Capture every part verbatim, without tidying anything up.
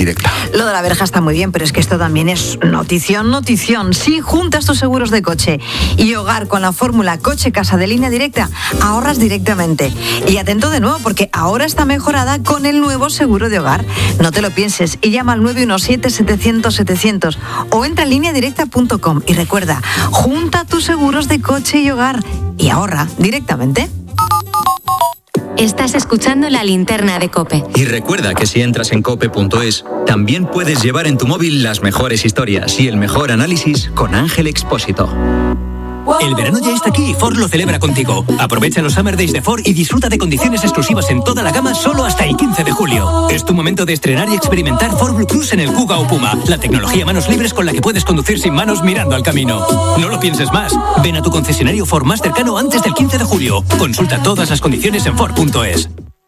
directa. Lo de la verja está muy bien, pero es que esto también es notición, notición. Si juntas tus seguros de coche y hogar con la fórmula coche-casa de Línea Directa, ahorras directamente. Y atento de nuevo, porque ahora está mejorada con el nuevo seguro de hogar. No te lo pienses y llama al nueve uno siete, setecientos, setecientos o entra en línea directa punto com y recuerda, junta tus seguros de coche y hogar y ahorra directamente. Estás escuchando La Linterna de COPE. Y recuerda que si entras en cope punto es, también puedes llevar en tu móvil las mejores historias y el mejor análisis con Ángel Expósito. El verano ya está aquí y Ford lo celebra contigo. Aprovecha los Summer Days de Ford y disfruta de condiciones exclusivas en toda la gama solo hasta el quince de julio. Es tu momento de estrenar y experimentar Ford Blue Cruise en el Kuga o Puma, la tecnología manos libres con la que puedes conducir sin manos mirando al camino. No lo pienses más. Ven a tu concesionario Ford más cercano antes del quince de julio. Consulta todas las condiciones en Ford punto es.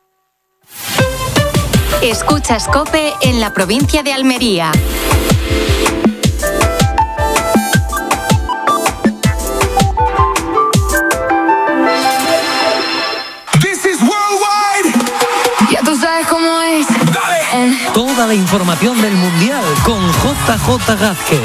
Escuchas COPE en la provincia de Almería. Toda la información del Mundial con J J Gázquez.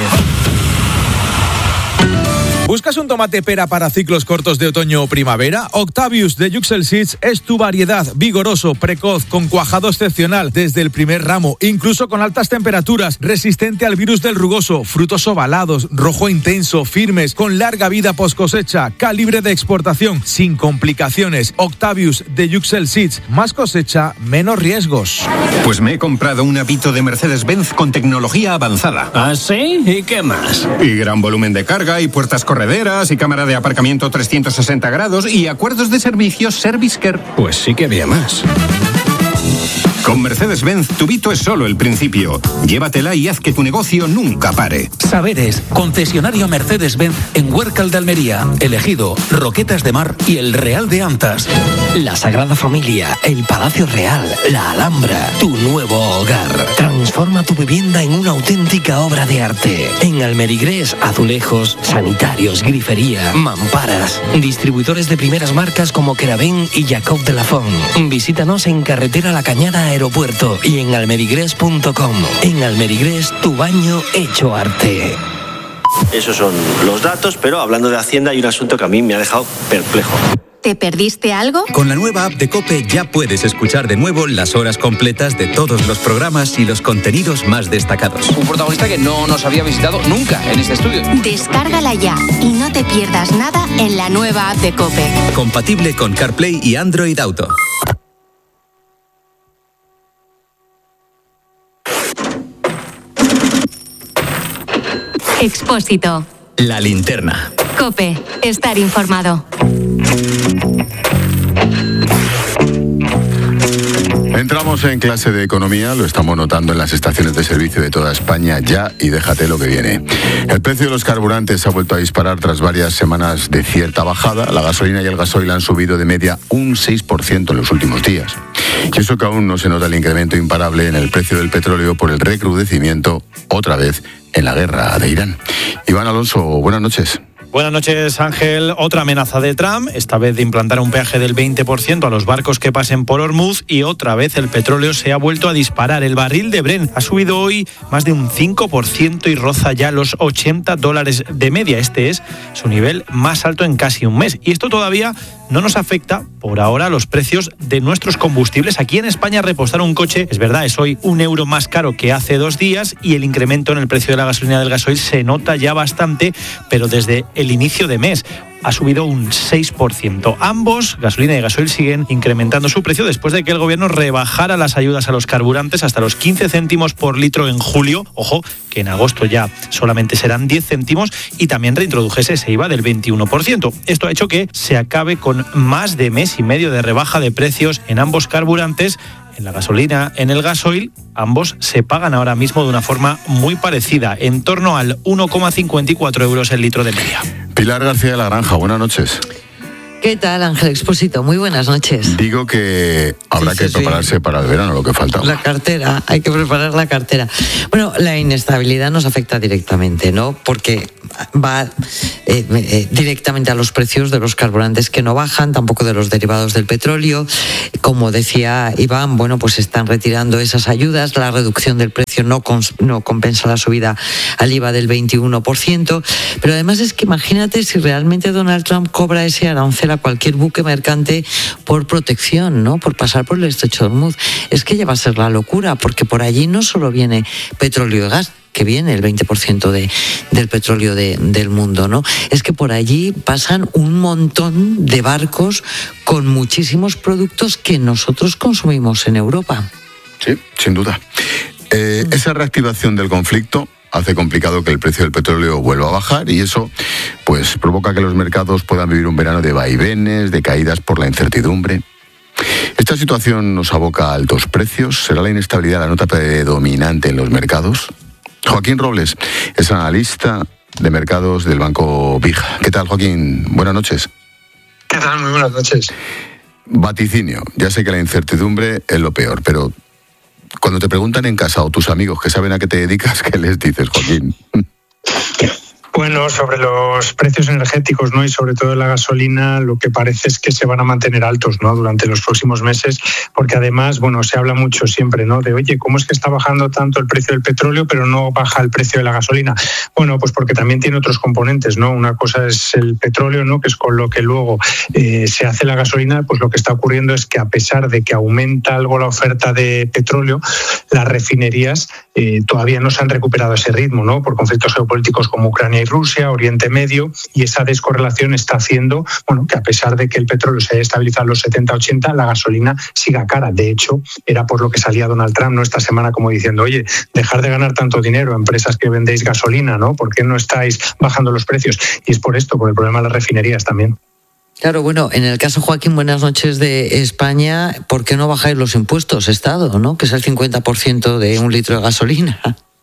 ¿Buscas un tomate pera para ciclos cortos de otoño o primavera? Octavius de Yuxel Seeds es tu variedad, vigoroso, precoz, con cuajado excepcional desde el primer ramo, incluso con altas temperaturas, resistente al virus del rugoso, frutos ovalados, rojo intenso, firmes, con larga vida post cosecha, calibre de exportación, sin complicaciones. Octavius de Yuxel Seeds, más cosecha, menos riesgos. Pues me he comprado un Avito de Mercedes-Benz con tecnología avanzada. ¿Ah, sí? ¿Y qué más? Y gran volumen de carga y puertas correderas y cámara de aparcamiento trescientos sesenta grados y acuerdos de servicios ServiceCare. Pues sí que había más. Con Mercedes-Benz, tu Vito es solo el principio. Llévatela y haz que tu negocio nunca pare. Saberes, concesionario Mercedes-Benz en Huércal de Almería, Elegido, Roquetas de Mar y el Real de Antas. La Sagrada Familia, el Palacio Real, la Alhambra, tu nuevo hogar. Transforma tu vivienda en una auténtica obra de arte. En Almerigrés, azulejos, sanitarios, grifería, mamparas. Distribuidores de primeras marcas como Keravén y Jacob de la Font. Visítanos en Carretera La Cañada Aeropuerto y en almerigrés punto com. En Almerigrés, tu baño hecho arte. Esos son los datos, pero hablando de Hacienda hay un asunto que a mí me ha dejado perplejo. ¿Te perdiste algo? Con la nueva app de COPE ya puedes escuchar de nuevo las horas completas de todos los programas y los contenidos más destacados. Un protagonista que no nos había visitado nunca en este estudio. Descárgala ya y no te pierdas nada en la nueva app de COPE. Compatible con CarPlay y Android Auto. Expósito. La Linterna. COPE. Estar informado. Entramos en clase de economía, lo estamos notando en las estaciones de servicio de toda España ya, y déjate lo que viene. El precio de los carburantes ha vuelto a disparar tras varias semanas de cierta bajada. La gasolina y el gasoil han subido de media un seis por ciento en los últimos días. Y eso que aún no se nota el incremento imparable en el precio del petróleo por el recrudecimiento, otra vez, en la guerra de Irán. Iván Alonso, buenas noches. Buenas noches, Ángel. Otra amenaza de Trump, esta vez de implantar un peaje del veinte por ciento a los barcos que pasen por Hormuz, y otra vez el petróleo se ha vuelto a disparar. El barril de Brent ha subido hoy más de un cinco por ciento y roza ya los ochenta dólares de media. Este es su nivel más alto en casi un mes. Y esto todavía no nos afecta, por ahora, a los precios de nuestros combustibles. Aquí en España repostar un coche, es verdad, es hoy un euro más caro que hace dos días, y el incremento en el precio de la gasolina y del gasoil se nota ya bastante, pero desde el inicio de mes ha subido un seis por ciento. Ambos, gasolina y gasoil, siguen incrementando su precio después de que el gobierno rebajara las ayudas a los carburantes hasta los quince céntimos por litro en julio. Ojo, que en agosto ya solamente serán diez céntimos, y también reintrodujese ese I V A del veintiuno por ciento. Esto ha hecho que se acabe con más de mes y medio de rebaja de precios en ambos carburantes. En la gasolina, en el gasoil, ambos se pagan ahora mismo de una forma muy parecida, en torno al uno coma cincuenta y cuatro euros el litro de media. Pilar García de la Granja, buenas noches. ¿Qué tal, Ángel Expósito? Muy buenas noches. Digo que habrá Dices que prepararse bien. para el verano, lo que falta. La cartera, hay que preparar la cartera. Bueno, la inestabilidad nos afecta directamente, ¿no? Porque va eh, eh, directamente a los precios de los carburantes que no bajan, tampoco de los derivados del petróleo. Como decía Iván, bueno, pues están retirando esas ayudas, la reducción del precio no, cons- no compensa la subida al I V A del veintiuno por ciento, pero además es que imagínate si realmente Donald Trump cobra ese arancel a cualquier buque mercante por protección, ¿no? Por pasar por el estrecho de Hormuz. Es que ya va a ser la locura, porque por allí no solo viene petróleo y gas, que viene el veinte por ciento de, del petróleo de, del mundo, ¿no? Es que por allí pasan un montón de barcos con muchísimos productos que nosotros consumimos en Europa. Sí, sin duda. Eh, esa reactivación del conflicto hace complicado que el precio del petróleo vuelva a bajar y eso pues provoca que los mercados puedan vivir un verano de vaivenes, de caídas por la incertidumbre. ¿Esta situación nos aboca a altos precios? ¿Será la inestabilidad la nota predominante en los mercados? Joaquín Robles es analista de mercados del Banco B I G. ¿Qué tal, Joaquín? Buenas noches. ¿Qué tal? Muy buenas noches. Vaticinio. Ya sé que la incertidumbre es lo peor, pero cuando te preguntan en casa o tus amigos que saben a qué te dedicas, ¿qué les dices, Joaquín? Bueno, sobre los precios energéticos, ¿no? Y sobre todo la gasolina, lo que parece es que se van a mantener altos, ¿no? Durante los próximos meses, porque además, bueno, se habla mucho siempre, ¿no? De, oye, ¿cómo es que está bajando tanto el precio del petróleo, pero no baja el precio de la gasolina? Bueno, pues porque también tiene otros componentes, ¿no? Una cosa es el petróleo, ¿no? Que es con lo que luego eh, se hace la gasolina. Pues lo que está ocurriendo es que a pesar de que aumenta algo la oferta de petróleo, las refinerías eh, todavía no se han recuperado ese ritmo, ¿no? Por conflictos geopolíticos como Ucrania y Rusia, Oriente Medio, y esa descorrelación está haciendo, bueno, que a pesar de que el petróleo se haya estabilizado en los setenta ochenta, la gasolina siga cara. De hecho, era por lo que salía Donald Trump, ¿no? Esta semana como diciendo, oye, dejar de ganar tanto dinero, empresas que vendéis gasolina, ¿no? ¿Por qué no estáis bajando los precios? Y es por esto, por el problema de las refinerías también. Claro, bueno, en el caso, Joaquín, buenas noches, de España, ¿por qué no bajáis los impuestos, Estado, ¿no? Que es el cincuenta por ciento de un litro de gasolina.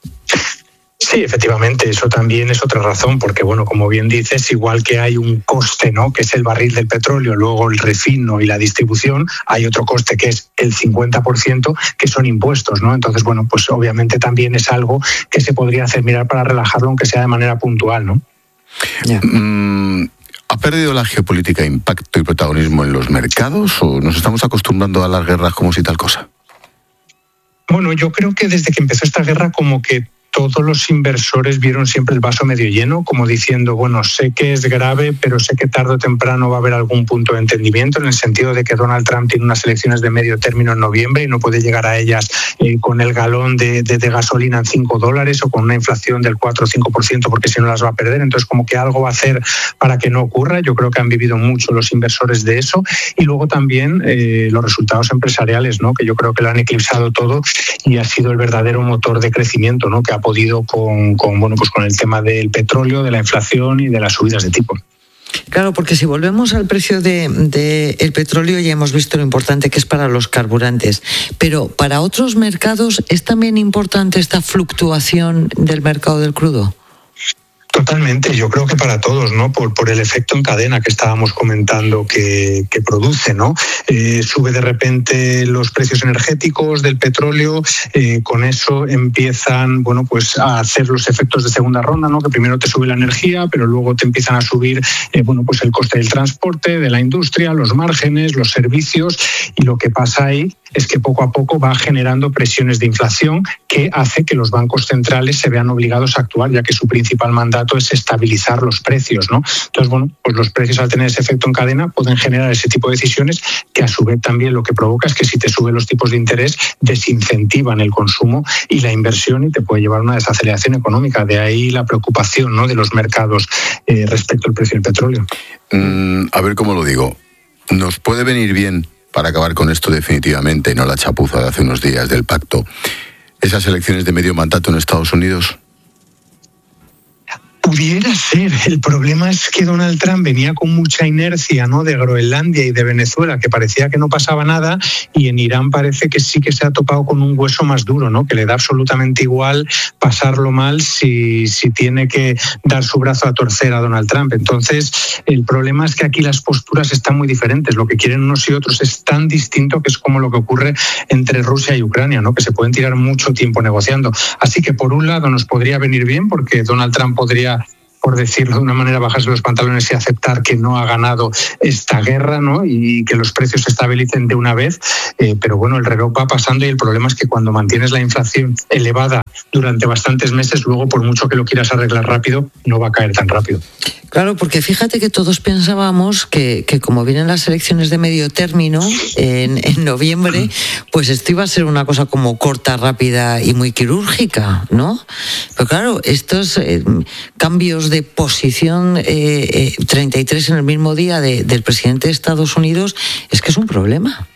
Sí, efectivamente, eso también es otra razón, porque, bueno, como bien dices, igual que hay un coste, ¿no? Que es el barril del petróleo, luego el refino y la distribución, hay otro coste que es el cincuenta por ciento, que son impuestos, ¿no? Entonces, bueno, pues obviamente también es algo que se podría hacer mirar para relajarlo, aunque sea de manera puntual, ¿no? Yeah. Mm, ¿Ha perdido la geopolítica impacto y protagonismo en los mercados o nos estamos acostumbrando a las guerras como si tal cosa? Bueno, yo creo que desde que empezó esta guerra como que todos los inversores vieron siempre el vaso medio lleno, como diciendo, bueno, sé que es grave, pero sé que tarde o temprano va a haber algún punto de entendimiento, en el sentido de que Donald Trump tiene unas elecciones de medio término en noviembre y no puede llegar a ellas eh, con el galón de, de, de gasolina en cinco dólares o con una inflación del cuatro o cinco por ciento, porque si no las va a perder. Entonces, como que algo va a hacer para que no ocurra. Yo creo que han vivido mucho los inversores de eso. Y luego también eh, los resultados empresariales, ¿no? Que yo creo que lo han eclipsado todo y ha sido el verdadero motor de crecimiento, ¿no? Que ha podido con, con, bueno, pues con el tema del petróleo, de la inflación y de las subidas de tipo. Claro, porque si volvemos al precio del de, de petróleo, ya hemos visto lo importante que es para los carburantes, pero para otros mercados, ¿es también importante esta fluctuación del mercado del crudo? Totalmente, yo creo que para todos, ¿no? Por, por el efecto en cadena que estábamos comentando que, que produce, ¿no? Eh, sube de repente los precios energéticos del petróleo, eh, con eso empiezan, bueno, pues a hacer los efectos de segunda ronda, ¿no? Que primero te sube la energía, pero luego te empiezan a subir, eh, bueno, pues el coste del transporte, de la industria, los márgenes, los servicios, y lo que pasa ahí es que poco a poco va generando presiones de inflación que hace que los bancos centrales se vean obligados a actuar, ya que su principal mandato es estabilizar los precios, ¿no? Entonces, bueno, pues los precios, al tener ese efecto en cadena, pueden generar ese tipo de decisiones que a su vez también lo que provoca es que si te suben los tipos de interés, desincentivan el consumo y la inversión y te puede llevar a una desaceleración económica. De ahí la preocupación, ¿no? De los mercados eh, respecto al precio del petróleo. Mm, a ver cómo lo digo. ¿Nos puede venir bien, para acabar con esto definitivamente, no la chapuza de hace unos días del pacto, esas elecciones de medio mandato en Estados Unidos? Pudiera ser. El problema es que Donald Trump venía con mucha inercia, ¿no?, de Groenlandia y de Venezuela, que parecía que no pasaba nada, y en Irán parece que sí que se ha topado con un hueso más duro, ¿no?, que le da absolutamente igual pasarlo mal si, si tiene que dar su brazo a torcer a Donald Trump. Entonces, el problema es que aquí las posturas están muy diferentes. Lo que quieren unos y otros es tan distinto que es como lo que ocurre entre Rusia y Ucrania, ¿no?, que se pueden tirar mucho tiempo negociando. Así que, por un lado, nos podría venir bien porque Donald Trump podría, por decirlo de una manera, bajarse los pantalones y aceptar que no ha ganado esta guerra, ¿no?, y que los precios se estabilicen de una vez. Eh, pero bueno, el reloj va pasando y el problema es que cuando mantienes la inflación elevada durante bastantes meses, luego por mucho que lo quieras arreglar rápido, no va a caer tan rápido. Claro, porque fíjate que todos pensábamos que, que como vienen las elecciones de medio término en, en noviembre, pues esto iba a ser una cosa como corta, rápida y muy quirúrgica, ¿no? Pero claro, estos eh, cambios de posición, eh, eh, treinta y tres en el mismo día de, del presidente de Estados Unidos, es que es un problema.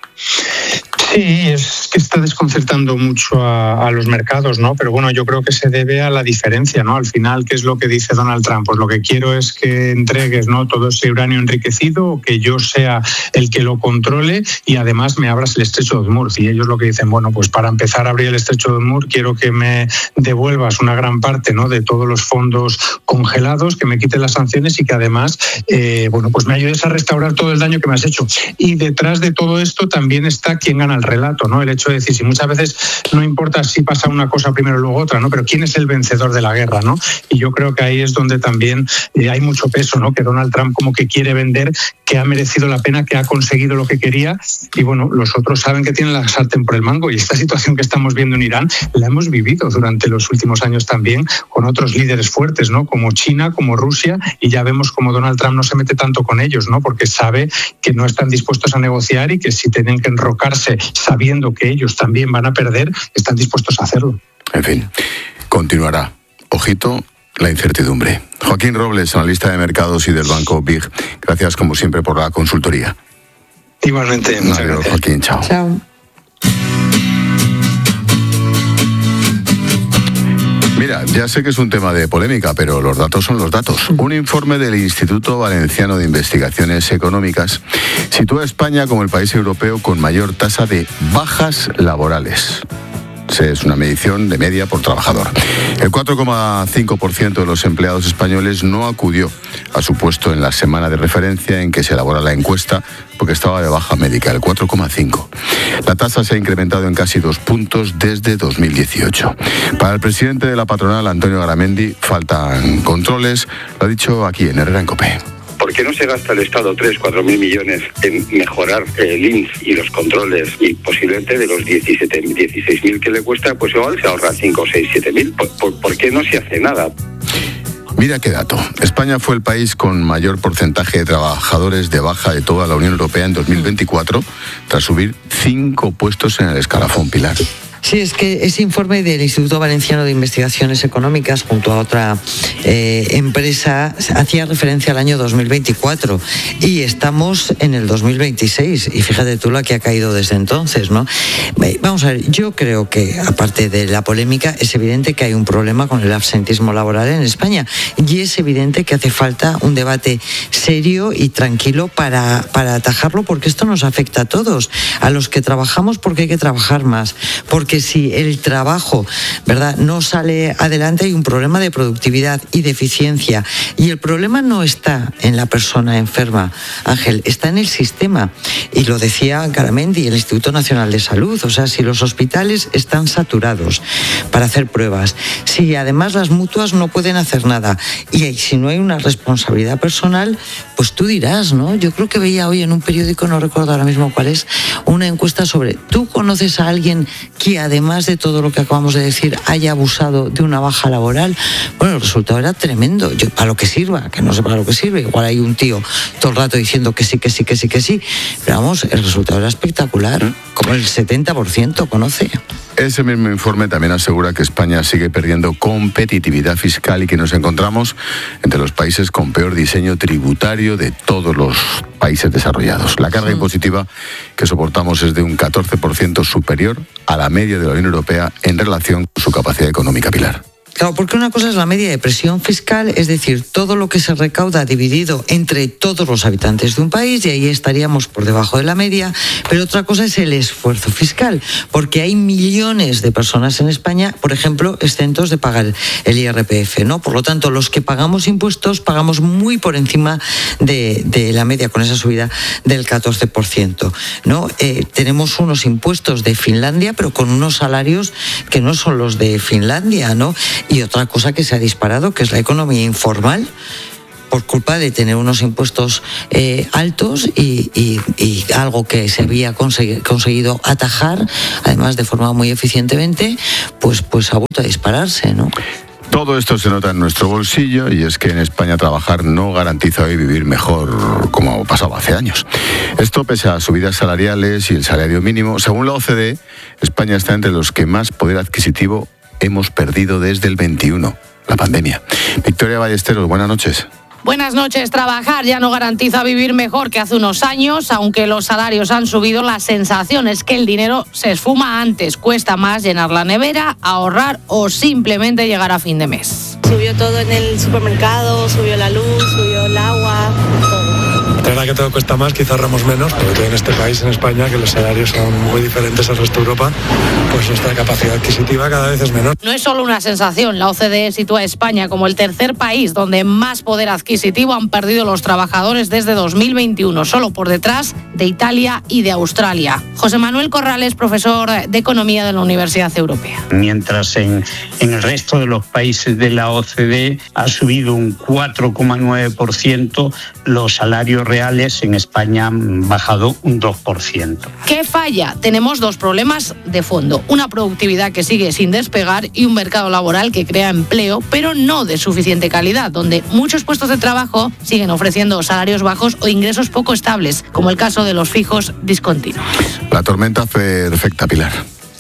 Sí, es que está desconcertando mucho a, a los mercados, ¿no? Pero bueno, yo creo que se debe a la diferencia, ¿no? Al final, ¿qué es lo que dice Donald Trump? Pues lo que quiero es que entregues, ¿no?, todo ese uranio enriquecido, que yo sea el que lo controle y además me abras el estrecho de Hormuz. Y ellos lo que dicen, bueno, pues para empezar a abrir el estrecho de Hormuz quiero que me devuelvas una gran parte, ¿no?, de todos los fondos congelados, que me quites las sanciones y que además, eh, bueno, pues me ayudes a restaurar todo el daño que me has hecho. Y detrás de todo esto también está quién gana el relato, ¿no? El hecho de decir, si muchas veces no importa si pasa una cosa primero y luego otra, ¿no?, pero quién es el vencedor de la guerra, ¿no? Y yo creo que ahí es donde también eh, hay mucho peso, ¿no?, que Donald Trump como que quiere vender que ha merecido la pena, que ha conseguido lo que quería, y bueno, los otros saben que tienen la sartén por el mango, y esta situación que estamos viendo en Irán la hemos vivido durante los últimos años también con otros líderes fuertes, ¿no?, como China, como Rusia, y ya vemos como Donald Trump no se mete tanto con ellos, ¿no?, porque sabe que no están dispuestos a negociar y que si tienen que enrocarse sabiendo que ellos también van a perder, están dispuestos a hacerlo. En fin, continuará. Ojito, la incertidumbre. Joaquín Robles, analista de mercados y del Banco B I G, gracias como siempre por la consultoría. Igualmente. Muchas Adiós, gracias. Joaquín, chao. Chao. Mira, ya sé que es un tema de polémica, pero los datos son los datos. Un informe del Instituto Valenciano de Investigaciones Económicas sitúa a España como el país europeo con mayor tasa de bajas laborales. Es una medición de media por trabajador. El cuatro coma cinco por ciento de los empleados españoles no acudió a su puesto en la semana de referencia en que se elabora la encuesta porque estaba de baja médica, el cuatro coma cinco. La tasa se ha incrementado en casi dos puntos desde dos mil dieciocho. Para el presidente de la patronal, Antonio Garamendi, faltan controles. Lo ha dicho aquí en Herrera en COPE. ¿Por qué no se gasta el Estado tres, cuatro mil millones en mejorar el I N S y los controles y posiblemente de los diecisiete, dieciséis mil que le cuesta, pues igual se ahorra cinco, seis, siete mil? ¿Por, por, ¿Por qué no se hace nada? Mira qué dato. España fue el país con mayor porcentaje de trabajadores de baja de toda la Unión Europea en dos mil veinticuatro, tras subir cinco puestos en el escalafón, Pilar. Sí, es que ese informe del Instituto Valenciano de Investigaciones Económicas, junto a otra eh, empresa, hacía referencia al año dos mil veinticuatro y estamos en el dos mil veintiséis y fíjate tú la que ha caído desde entonces, ¿no? Vamos a ver, yo creo que, aparte de la polémica, es evidente que hay un problema con el absentismo laboral en España y es evidente que hace falta un debate serio y tranquilo para, para atajarlo, porque esto nos afecta a todos, a los que trabajamos, porque hay que trabajar más, porque que si el trabajo, ¿verdad?, no sale adelante, hay un problema de productividad y de eficiencia. Y el problema no está en la persona enferma, Ángel, está en el sistema. Y lo decía Garamendi, el Instituto Nacional de Salud. O sea, si los hospitales están saturados para hacer pruebas, si además las mutuas no pueden hacer nada, y si no hay una responsabilidad personal, pues tú dirás, ¿no? Yo creo que veía hoy en un periódico, no recuerdo ahora mismo cuál es, una encuesta sobre, ¿tú conoces a alguien que además de todo lo que acabamos de decir haya abusado de una baja laboral? Bueno, el resultado era tremendo. Yo, para lo que sirva, que no sé para lo que sirve, igual hay un tío todo el rato diciendo que sí, que sí, que sí, que sí, pero vamos, el resultado era espectacular, como el setenta por ciento conoce. Ese mismo informe también asegura que España sigue perdiendo competitividad fiscal y que nos encontramos entre los países con peor diseño tributario de todos los países desarrollados. La carga sí. impositiva que soportamos es de un catorce por ciento superior a la media de la Unión Europea en relación con su capacidad económica, Pilar. Claro, porque una cosa es la media de presión fiscal, es decir, todo lo que se recauda dividido entre todos los habitantes de un país, y ahí estaríamos por debajo de la media, pero otra cosa es el esfuerzo fiscal, porque hay millones de personas en España, por ejemplo, exentos de pagar el I R P F, ¿no? Por lo tanto, los que pagamos impuestos pagamos muy por encima de, de la media, con esa subida del catorce por ciento, ¿no? Eh, tenemos unos impuestos de Finlandia, pero con unos salarios que no son los de Finlandia, ¿no? Y otra cosa que se ha disparado, que es la economía informal, por culpa de tener unos impuestos eh, altos y, y, y algo que se había consegui- conseguido atajar, además de forma muy eficientemente, pues, pues ha vuelto a dispararse, ¿no? Todo esto se nota en nuestro bolsillo, y es que en España trabajar no garantiza hoy vivir mejor como pasaba hace años. Esto pese a subidas salariales y el salario mínimo. Según la O C D E, España está entre los que más poder adquisitivo hemos perdido desde el veintiuno, la pandemia. Victoria Ballesteros, buenas noches. Buenas noches. Trabajar ya no garantiza vivir mejor que hace unos años. Aunque los salarios han subido, la sensación es que el dinero se esfuma antes. Cuesta más llenar la nevera, ahorrar o simplemente llegar a fin de mes. Subió todo en el supermercado, subió la luz, subió el agua, todo. La verdad que todo cuesta más, quizá ahorramos menos, sobre todo en este país, en España, que los salarios son muy diferentes al resto de Europa, pues nuestra capacidad adquisitiva cada vez es menor. No es solo una sensación. La O C D E sitúa a España como el tercer país donde más poder adquisitivo han perdido los trabajadores desde dos mil veintiuno, solo por detrás de Italia y de Australia. José Manuel Corrales, profesor de Economía de la Universidad Europea. Mientras en, en el resto de los países de la O C D E ha subido un cuatro coma nueve por ciento, los salarios reales en España han bajado un dos por ciento. ¿Qué falla? Tenemos dos problemas de fondo. Una productividad que sigue sin despegar y un mercado laboral que crea empleo, pero no de suficiente calidad, donde muchos puestos de trabajo siguen ofreciendo salarios bajos o ingresos poco estables, como el caso de los fijos discontinuos. La tormenta perfecta, Pilar.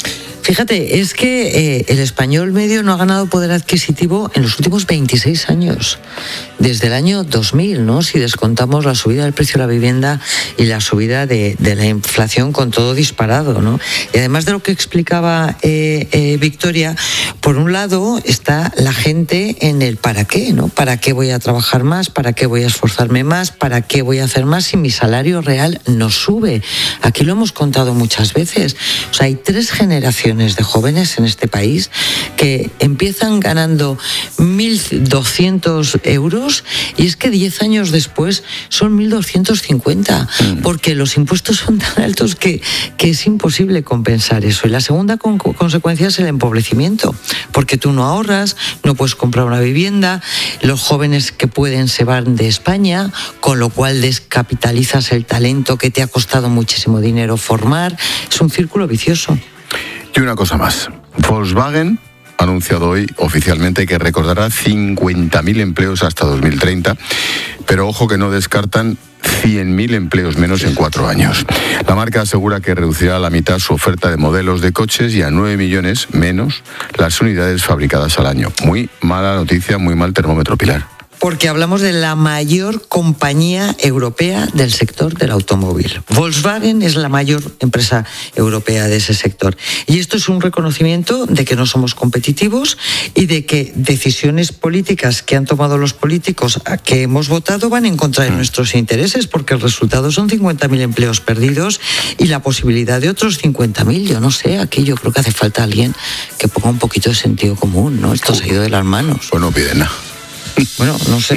Fíjate, es que eh, el español medio no ha ganado poder adquisitivo en los últimos veintiséis años, desde el año dos mil, ¿no? Si descontamos la subida del precio de la vivienda y la subida de, de la inflación, con todo disparado, ¿no? Y además de lo que explicaba eh, eh, Victoria, por un lado está la gente en el para qué, ¿no? ¿Para qué voy a trabajar más? ¿Para qué voy a esforzarme más? ¿Para qué voy a hacer más si mi salario real no sube? Aquí lo hemos contado muchas veces. O sea, hay tres generaciones de jóvenes en este país que empiezan ganando mil doscientos euros y es que diez años después son mil doscientos cincuenta, porque los impuestos son tan altos que, que es imposible compensar eso. Y la segunda con, consecuencia es el empobrecimiento, porque tú no ahorras, no puedes comprar una vivienda, los jóvenes que pueden se van de España, con lo cual descapitalizas el talento que te ha costado muchísimo dinero formar. Es un círculo vicioso. Y una cosa más. Volkswagen ha anunciado hoy oficialmente que recordará cincuenta mil empleos hasta dos mil treinta, pero ojo que no descartan cien mil empleos menos en cuatro años. La marca asegura que reducirá a la mitad su oferta de modelos de coches y a nueve millones menos las unidades fabricadas al año. Muy mala noticia, muy mal termómetro, Pilar. Porque hablamos de la mayor compañía europea del sector del automóvil. Volkswagen es la mayor empresa europea de ese sector. Y esto es un reconocimiento de que no somos competitivos y de que decisiones políticas que han tomado los políticos a que hemos votado van en contra de nuestros intereses, porque el resultado son cincuenta mil empleos perdidos y la posibilidad de otros cincuenta mil. Yo no sé, aquí yo creo que hace falta alguien que ponga un poquito de sentido común, ¿no? Esto se ha ido de las manos. Pues no piden nada. Bueno, no sé.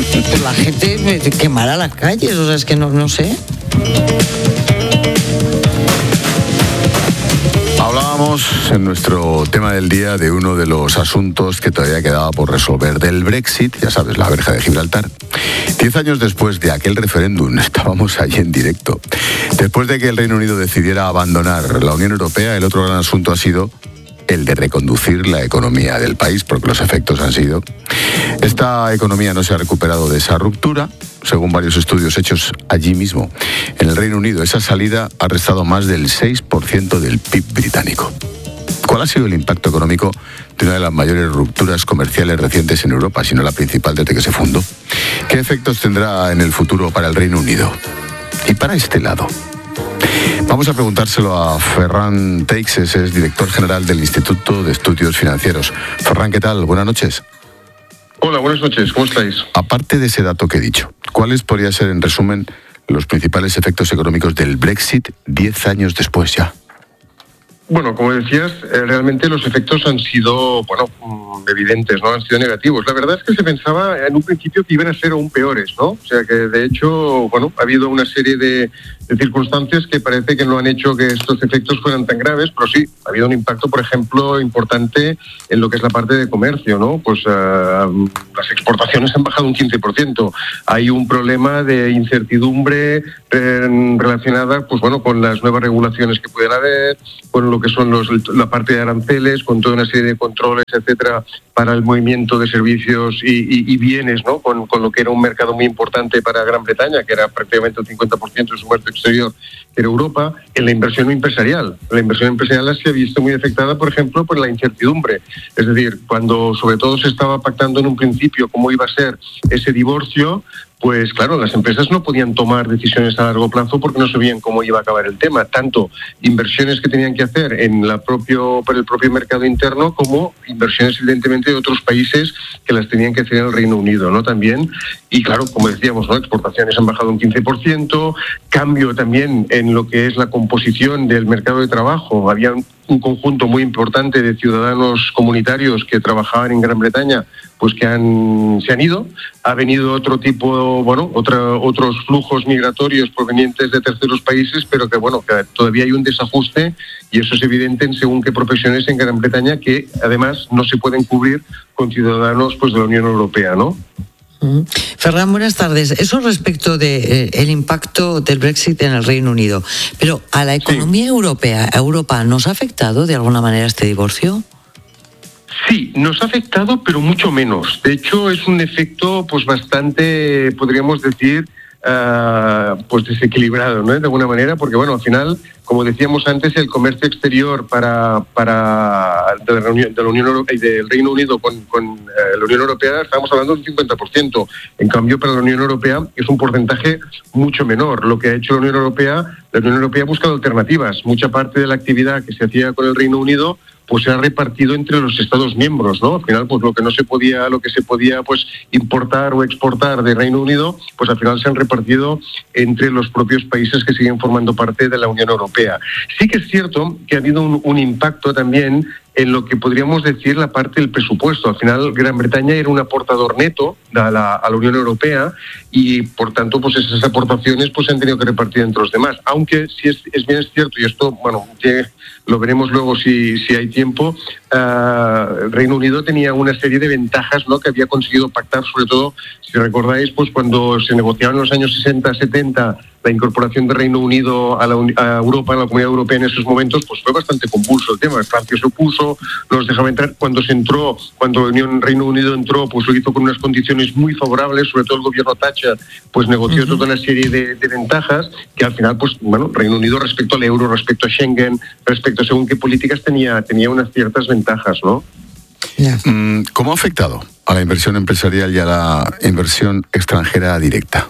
La gente quemará las calles, o sea, es que no, no sé. Hablábamos en nuestro tema del día de uno de los asuntos que todavía quedaba por resolver, del Brexit, ya sabes, la verja de Gibraltar. Diez años después de aquel referéndum, estábamos allí en directo. Después de que el Reino Unido decidiera abandonar la Unión Europea, el otro gran asunto ha sido el de reconducir la economía del país, porque los efectos han sido... Esta economía no se ha recuperado de esa ruptura, según varios estudios hechos allí mismo. En el Reino Unido, esa salida ha restado más del seis por ciento del P I B británico. ¿Cuál ha sido el impacto económico de una de las mayores rupturas comerciales recientes en Europa, si no la principal desde que se fundó? ¿Qué efectos tendrá en el futuro para el Reino Unido? Y para este lado. Vamos a preguntárselo a Ferran Teixes, es director general del Instituto de Estudios Financieros. Ferran, ¿qué tal? Buenas noches. Hola, buenas noches. ¿Cómo estáis? Aparte de ese dato que he dicho, ¿cuáles podrían ser, en resumen, los principales efectos económicos del Brexit diez años después ya? Bueno, como decías, eh, realmente los efectos han sido, bueno, evidentes, ¿no? Han sido negativos. La verdad es que se pensaba en un principio que iban a ser aún peores, ¿no? O sea que, de hecho, bueno, ha habido una serie de, de circunstancias que parece que no han hecho que estos efectos fueran tan graves, pero sí, ha habido un impacto, por ejemplo, importante en lo que es la parte de comercio, ¿no? Pues uh, las exportaciones han bajado un quince por ciento. Hay un problema de incertidumbre eh, relacionada, pues bueno, con las nuevas regulaciones que pueden haber, con lo que son los, la parte de aranceles, con toda una serie de controles, etcétera, para el movimiento de servicios y, y, y bienes, ¿no? Con, con lo que era un mercado muy importante para Gran Bretaña, que era prácticamente el cincuenta por ciento de su comercio exterior, que era Europa, en la inversión empresarial. La inversión empresarial se ha visto muy afectada, por ejemplo, por la incertidumbre. Es decir, cuando sobre todo se estaba pactando en un principio cómo iba a ser ese divorcio, pues claro, las empresas no podían tomar decisiones a largo plazo porque no sabían cómo iba a acabar el tema. Tanto inversiones que tenían que hacer en la propio, para el propio mercado interno, como inversiones evidentemente de otros países que las tenían que hacer en el Reino Unido, ¿no? También. Y claro, como decíamos, ¿no? Exportaciones han bajado un quince por ciento, cambio también en lo que es la composición del mercado de trabajo. Había un conjunto muy importante de ciudadanos comunitarios que trabajaban en Gran Bretaña, pues que han, se han ido. Ha venido otro tipo, bueno, otra, otros flujos migratorios provenientes de terceros países, pero que bueno, que todavía hay un desajuste, y eso es evidente en según qué profesiones en Gran Bretaña, que además no se pueden cubrir con ciudadanos, pues, de la Unión Europea, ¿no? Mm. Ferran, buenas tardes. Eso respecto del de, eh, impacto del Brexit en el Reino Unido. Pero ¿a la economía sí. europea, a Europa, nos ha afectado de alguna manera este divorcio? Sí, nos ha afectado, pero mucho menos. De hecho, es un efecto, pues, bastante, podríamos decir, Uh, pues desequilibrado, ¿no? De alguna manera, porque bueno, al final, como decíamos antes, el comercio exterior para para de la Unión, de la Unión Europea y del Reino Unido con, con uh, la Unión Europea, estamos hablando de un cincuenta por ciento. En cambio, para la Unión Europea es un porcentaje mucho menor. Lo que ha hecho la Unión Europea, la Unión Europea ha buscado alternativas. Mucha parte de la actividad que se hacía con el Reino Unido, pues se ha repartido entre los Estados miembros, ¿no? Al final, pues lo que no se podía, lo que se podía, pues, importar o exportar de Reino Unido, pues al final se han repartido entre los propios países que siguen formando parte de la Unión Europea. Sí que es cierto que ha habido un, un impacto también en lo que podríamos decir la parte del presupuesto. Al final, Gran Bretaña era un aportador neto a la, a la Unión Europea, y por tanto, pues esas aportaciones pues se han tenido que repartir entre los demás. Aunque sí es, es bien es cierto, y esto, bueno, que lo veremos luego si, si hay tiempo, uh, el Reino Unido tenía una serie de ventajas, ¿no?, que había conseguido pactar, sobre todo, si recordáis, pues cuando se negociaban en los años sesenta, setenta la incorporación del Reino Unido a, la, a Europa, a la Comunidad Europea en esos momentos, pues fue bastante convulso el tema. Francia se opuso, no nos dejaba entrar. Cuando se entró, cuando el Reino Unido entró, pues lo hizo con unas condiciones muy favorables, sobre todo el gobierno Thatcher, pues negoció uh-huh. toda una serie de, de ventajas que al final, pues bueno, Reino Unido respecto al euro, respecto a Schengen, respecto a según qué políticas tenía, tenía unas ciertas ventajas, ¿no? Yeah. ¿Cómo ha afectado a la inversión empresarial y a la inversión extranjera directa?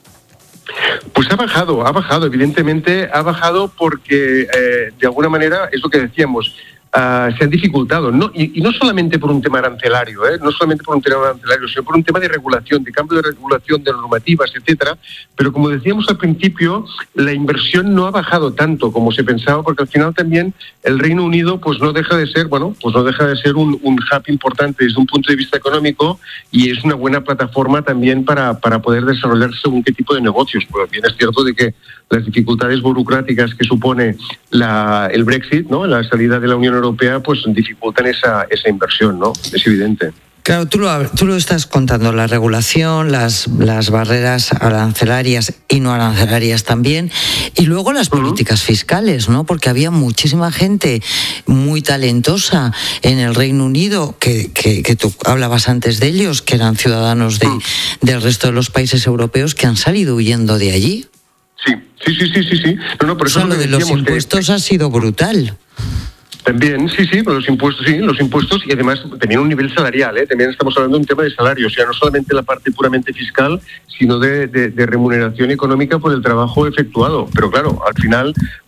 Pues ha bajado, ha bajado, evidentemente ha bajado porque eh, de alguna manera es lo que decíamos, uh, se han dificultado, no, y, y no solamente por un tema arancelario, ¿eh? no solamente por un tema arancelario, sino por un tema de regulación, de cambio de regulación, de normativas, etcétera. Pero como decíamos al principio, la inversión no ha bajado tanto como se pensaba, porque al final también el Reino Unido pues no deja de ser, bueno, pues no deja de ser un, un hub importante desde un punto de vista económico, y es una buena plataforma también para, para poder desarrollar según qué tipo de negocios. Pues bien es cierto de que las dificultades burocráticas que supone la, el Brexit, ¿no?, la salida de la Unión Europea, pues dificultan esa, esa inversión, ¿no? Es evidente. Claro, tú lo, tú lo estás contando, la regulación, las, las barreras arancelarias y no arancelarias también, y luego las uh-huh. políticas fiscales, ¿no? Porque había muchísima gente muy talentosa en el Reino Unido, que, que, que tú hablabas antes de ellos, que eran ciudadanos de, uh-huh. del resto de los países europeos, que han salido huyendo de allí. Sí, sí, sí, sí, sí. sí. No, no, por eso o sea, lo de los impuestos que... ha sido brutal. También, sí, sí, los impuestos, sí, los impuestos, y además también un nivel salarial, ¿eh? También estamos hablando de un tema de salario, o sea, no solamente la parte puramente fiscal, sino de, de, de remuneración económica por el trabajo efectuado. Pero claro, al final,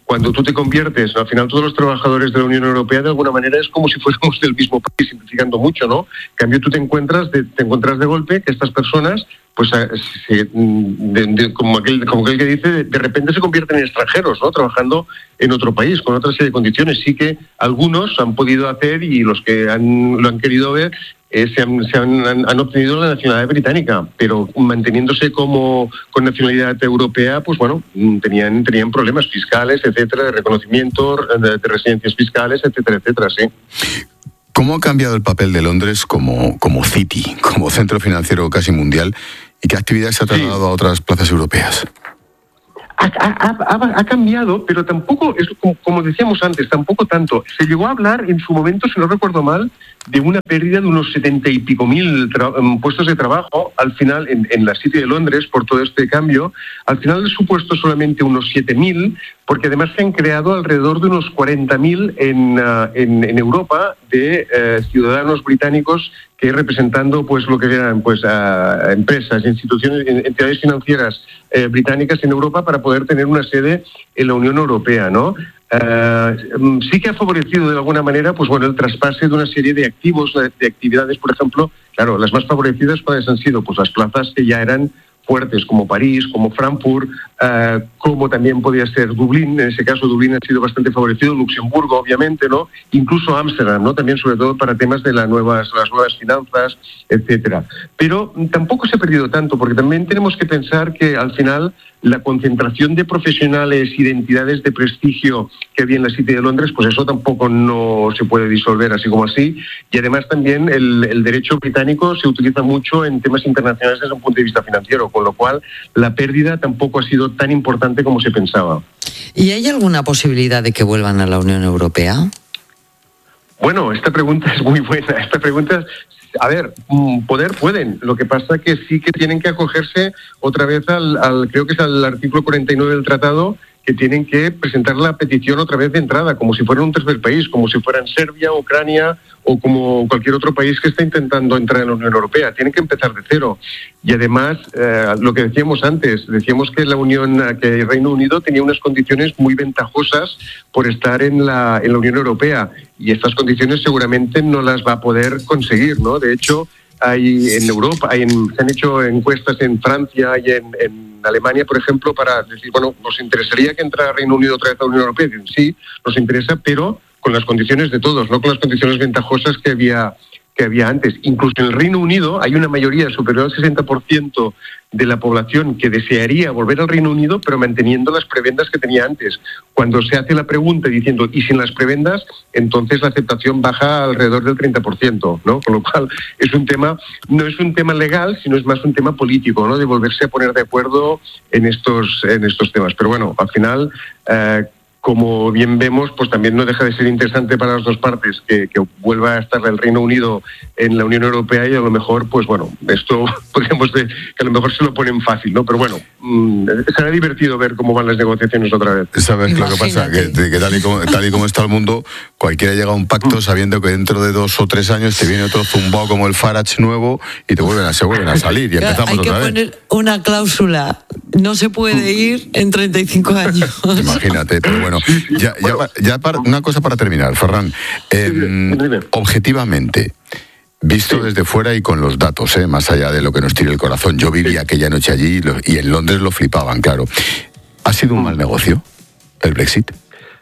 cuando tú te conviertes, al final todos los trabajadores de la Unión Europea de alguna manera es como si fuéramos del mismo país, simplificando mucho, ¿no? En cambio tú te encuentras de, te encuentras de golpe que estas personas, pues se, de, de, como, aquel, como aquel que dice, de, de repente se convierten en extranjeros, ¿no? Trabajando en otro país, con otra serie de condiciones. Sí que algunos han podido hacer, y los que han, lo han querido ver, Eh, se, han, se han, han obtenido la nacionalidad británica, pero manteniéndose como con nacionalidad europea, pues bueno, tenían tenían problemas fiscales, etcétera, de reconocimiento, de, de residencias fiscales, etcétera, etcétera, sí. ¿Cómo ha cambiado el papel de Londres como, como city, como centro financiero casi mundial, y qué actividades se ha trasladado sí. a otras plazas europeas? Ha, ha, ha, ha cambiado, pero tampoco, es como, como decíamos antes, tampoco tanto. Se llegó a hablar en su momento, si no recuerdo mal, de una pérdida de unos setenta y pico mil tra- puestos de trabajo al final en, en la City de Londres por todo este cambio. Al final ha supuesto solamente unos siete mil, porque además se han creado alrededor de unos cuarenta mil en, uh, en, en Europa de uh, ciudadanos británicos que representando pues lo que eran pues uh, empresas, instituciones, entidades financieras eh, británicas en Europa para poder tener una sede en la Unión Europea, ¿no? Uh, sí que ha favorecido de alguna manera pues bueno el traspase de una serie de activos, de, de actividades, por ejemplo, claro, las más favorecidas cuáles han sido pues las plazas que ya eran fuertes, como París, como Frankfurt, uh, como también podía ser Dublín. En ese caso Dublín ha sido bastante favorecido, Luxemburgo obviamente, ¿no? Incluso Ámsterdam, ¿no? También sobre todo para temas de las nuevas, las nuevas finanzas, etcétera. Pero tampoco se ha perdido tanto, porque también tenemos que pensar que al final la concentración de profesionales y de entidades de prestigio que había en la City de Londres, pues eso tampoco no se puede disolver así como así. Y además también el, el derecho británico se utiliza mucho en temas internacionales desde un punto de vista financiero, con lo cual la pérdida tampoco ha sido tan importante como se pensaba. ¿Y hay alguna posibilidad de que vuelvan a la Unión Europea? Bueno, esta pregunta es muy buena. Esta pregunta, a ver, poder pueden. Lo que pasa que sí que tienen que acogerse otra vez al, al creo que es al artículo cuarenta y nueve del tratado, que tienen que presentar la petición otra vez de entrada, como si fuera un tercer país, como si fueran Serbia, Ucrania o como cualquier otro país que está intentando entrar en la Unión Europea. Tienen que empezar de cero. Y además, eh, lo que decíamos antes, decíamos que la Unión, que el Reino Unido tenía unas condiciones muy ventajosas por estar en la, en la Unión Europea, y estas condiciones seguramente no las va a poder conseguir, ¿no? De hecho, hay en Europa, hay en, se han hecho encuestas en Francia y en, en Alemania, por ejemplo, para decir, bueno, ¿nos interesaría que entrara Reino Unido otra vez a la Unión Europea? Dicen, sí, nos interesa, pero con las condiciones de todos, no con las condiciones ventajosas que había que había antes. Incluso en el Reino Unido hay una mayoría superior al sesenta por ciento de la población que desearía volver al Reino Unido, pero manteniendo las prebendas que tenía antes. Cuando se hace la pregunta diciendo, ¿y sin las prebendas? Entonces la aceptación baja alrededor del treinta por ciento, ¿no? Con lo cual es un tema, no es un tema legal, sino es más un tema político, ¿no? De volverse a poner de acuerdo en estos, en estos temas. Pero bueno, al final, eh, como bien vemos, pues también no deja de ser interesante para las dos partes que, que vuelva a estar el Reino Unido en la Unión Europea, y a lo mejor, pues bueno, esto podríamos de, que a lo mejor se lo ponen fácil, ¿no? Pero bueno, mmm, será divertido ver cómo van las negociaciones otra vez. ¿Sabes lo que pasa? Que, que tal, y como, tal y como está el mundo, cualquiera llega a un pacto sabiendo que dentro de dos o tres años te viene otro zumbao como el Farage nuevo y te vuelven a, se vuelven a salir y empezamos otra vez. Hay que poner una cláusula, no se puede ir en treinta y cinco años. Imagínate, pero bueno. Bueno, ya, ya, ya para, una cosa para terminar, Ferran. Eh, objetivamente, visto desde fuera y con los datos, eh, más allá de lo que nos tire el corazón, yo viví aquella noche allí y, lo, y en Londres lo flipaban, claro. ¿Ha sido un mal negocio el Brexit?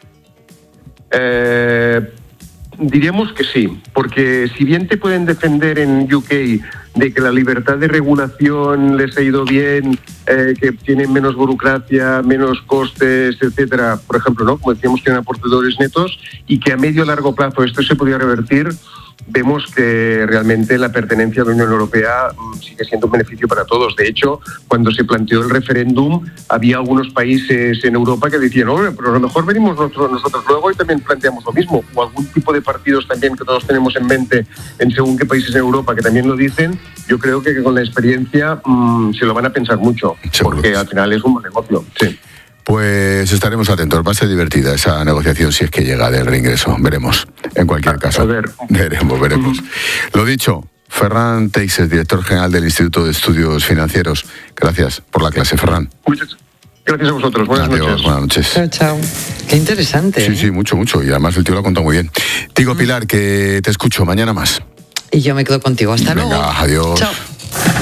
Eh, diríamos que sí, porque si bien te pueden defender en U K de que la libertad de regulación les ha ido bien, eh, que tienen menos burocracia, menos costes, etcétera, por ejemplo, ¿no? Como decíamos, tienen aportadores netos, y que a medio largo plazo esto se podría revertir, vemos que realmente la pertenencia a la Unión Europea sigue siendo un beneficio para todos. De hecho, cuando se planteó el referéndum, había algunos países en Europa que decían, oh, pero a lo mejor venimos nosotros, nosotros luego y también planteamos lo mismo. O algún tipo de partidos también que todos tenemos en mente en según qué países en Europa que también lo dicen. Yo creo que con la experiencia mmm, se lo van a pensar mucho, porque al final es un buen negocio. Sí. Pues estaremos atentos. Va a ser divertida esa negociación si es que llega del reingreso. Veremos. En cualquier caso. A ver. Veremos, veremos. Lo dicho, Ferran Teixes, director general del Instituto de Estudios Financieros. Gracias por la clase, Ferran. Muchas gracias a vosotros. Buenas Adiós, noches. Buenas noches. Chao, chao. Qué interesante. Sí, ¿eh? sí, mucho, mucho. Y además el tío lo ha contado muy bien. Digo, Pilar, que te escucho mañana más. Y yo me quedo contigo. Hasta Venga, luego. adiós. Chao.